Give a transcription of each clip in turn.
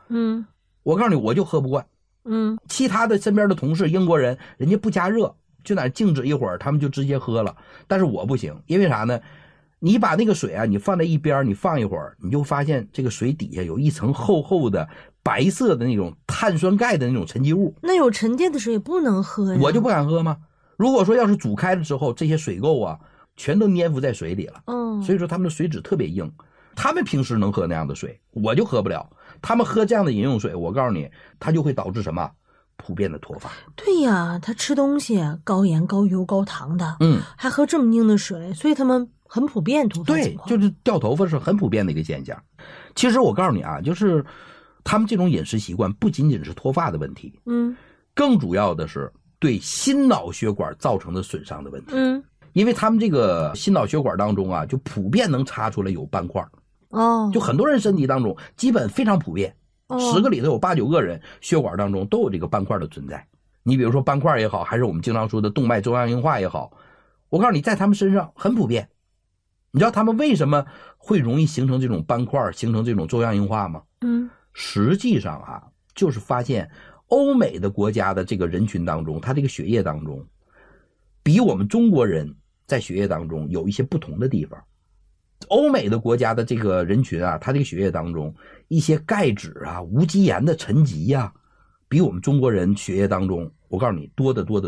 我告诉你，我就喝不惯。其他的身边的同事英国人，人家不加热，就在那静止一会儿，他们就直接喝了。但是我不行，因为啥呢？你把那个水啊，你放在一边，你放一会儿，你就发现这个水底下有一层厚厚的白色的那种碳酸钙的那种沉积物。 那有沉淀的水也不能喝呀。 我就不敢喝吗？如果说要是煮开了之后，这些水垢啊，全都粘附在水里了。所以说他们的水质特别硬。他们平时能喝那样的水，我就喝不了。他们喝这样的饮用水，我告诉你，它就会导致什么？普遍的脱发。 对呀，他吃东西高盐、高油、高糖的，还喝这么硬的水，所以他们很普遍脱发情况。 对，就是掉头发是很普遍的一个现象。其实我告诉你啊，就是他们这种饮食习惯不仅仅是脱发的问题，更主要的是对心脑血管造成的损伤的问题。因为他们这个心脑血管当中啊，就普遍能查出来有斑块。就很多人身体当中基本非常普遍，10个里头有8、9个人血管当中都有这个斑块的存在。你比如说斑块也好，还是我们经常说的动脉粥样硬化也好，我告诉你，在他们身上很普遍。你知道他们为什么会容易形成这种斑块，形成这种粥样硬化吗？实际上啊，就是发现欧美的国家的这个人群当中，他这个血液当中比我们中国人在血液当中有一些不同的地方。欧美的国家的这个人群啊，他这个血液当中一些钙质啊、无机盐的沉积啊，比我们中国人血液当中，我告诉你，多得多。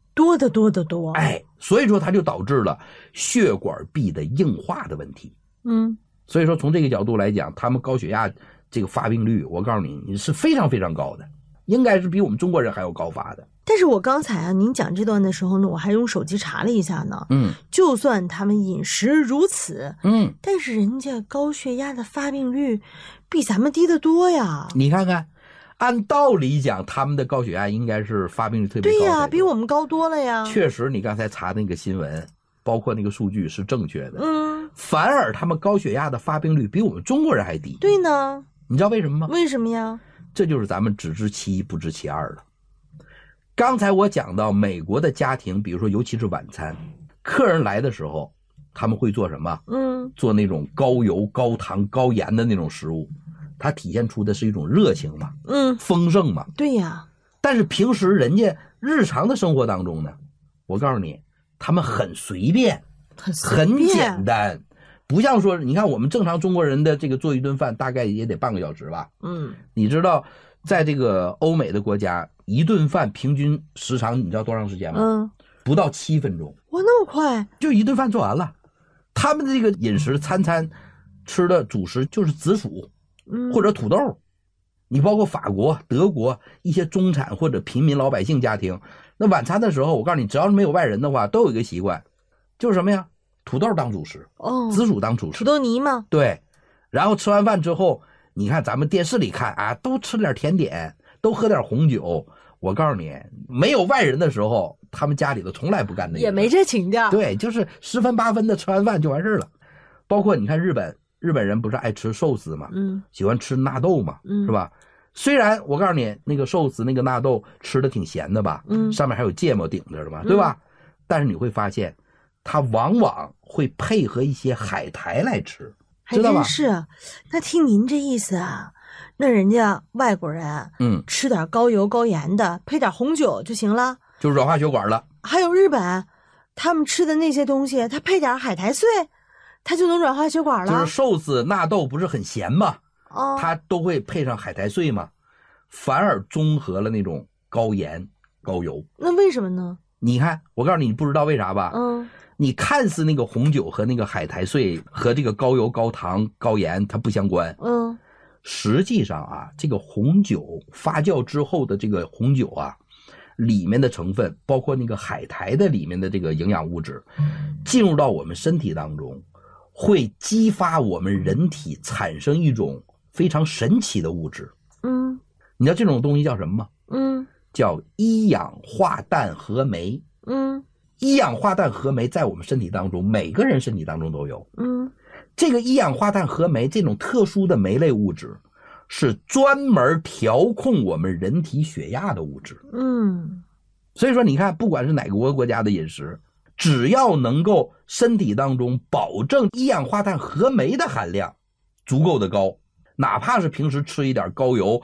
所以说它就导致了血管壁的硬化的问题。所以说从这个角度来讲，他们高血压这个发病率，我告诉你是非常非常高的，应该是比我们中国人还要高发的。 但是我刚才啊，您讲这段的时候呢，我还用手机查了一下呢。就算他们饮食如此，但是人家高血压的发病率比咱们低得多呀。 你看看，按道理讲，他们的高血压应该是发病率特别高。 对呀，比我们高多了呀。 确实，你刚才查的那个新闻，包括那个数据是正确的。反而他们高血压的发病率比我们中国人还低。 对呢。 你知道为什么吗？ 为什么呀？ 这就是咱们只知其一不知其二了。刚才我讲到美国的家庭，比如说尤其是晚餐，客人来的时候他们会做什么？做那种高油、高糖、高盐的那种食物，它体现出的是一种热情嘛，丰盛嘛。 对呀。 但是平时人家日常的生活当中呢，我告诉你，他们很随便，很简单，不像说你看我们正常中国人的这个做一顿饭大概也得半个小时吧。你知道在这个欧美的国家，一顿饭平均时长你知道多长时间吗？不到7分钟。 哇，那么快就一顿饭做完了。他们的这个饮食餐餐吃的主食就是紫薯或者土豆。你包括法国、德国一些中产或者平民老百姓家庭，那晚餐的时候我告诉你，只要是没有外人的话，都有一个习惯，就是什么呀？土豆当主食，紫薯当主食， 土豆泥吗？ 对。然后吃完饭之后，你看咱们电视里看啊，都吃点甜点，都喝点红酒。我告诉你，没有外人的时候，他们家里头从来不干那个， 也没这情调。 对，就是10分8分的吃完饭就完事了。包括你看日本人不是爱吃寿司嘛，喜欢吃纳豆嘛，是吧？虽然我告诉你，那个寿司那个纳豆吃的挺咸的吧，上面还有芥末顶着的嘛，对吧？但是你会发现，它往往会配合一些海苔来吃，知道吧？ 还真是。那听您这意思啊，那人家外国人，吃点高油高盐的，配点红酒就行了， 就软化血管了。 还有日本，他们吃的那些东西，他配点海苔碎，他就能软化血管了。 就是寿司纳豆不是很咸吗？它都会配上海苔碎嘛，反而中和了那种高盐高油。 那为什么呢？ 你看，我告诉你，你不知道为啥吧？你看似那个红酒和那个海苔碎和这个高油高糖高盐它不相关，实际上啊，这个红酒发酵之后的这个红酒啊，里面的成分包括那个海苔的里面的这个营养物质，进入到我们身体当中，会激发我们人体产生一种非常神奇的物质。你知道这种东西叫什么吗？叫一氧化氮合酶。一氧化氮合酶在我们身体当中，每个人身体当中都有。这个一氧化氮合酶这种特殊的酶类物质，是专门调控我们人体血压的物质。所以说你看，不管是哪个国家的饮食，只要能够身体当中保证一氧化氮合酶的含量足够的高，哪怕是平时吃一点高油